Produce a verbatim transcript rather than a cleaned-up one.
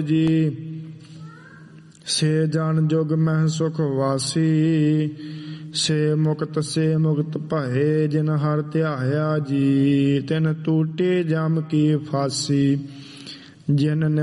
ਜੀ। ਸੇ ਜਨ ਜੁਗ ਮਹਿ ਸੁਖ ਵਾਸੀ, ਸੇ ਮੁਕਤ ਸੇ ਮੁਕਤ ਭਏ, ਜਿਨ ਹਰ ਧਿਆਇਆ ਜੀ। ਤਿਨ ਟੂਟੇ ਜਮ ਕੀ ਫਾਸੀ, ਜਿਨ